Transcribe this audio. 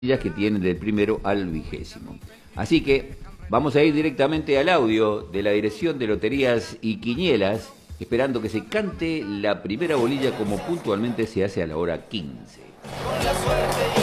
que tienen del primero al 20º. Así que vamos a ir directamente al audio de la Dirección de Loterías y Quinielas, esperando que se cante la primera bolilla como puntualmente se hace a la hora 15.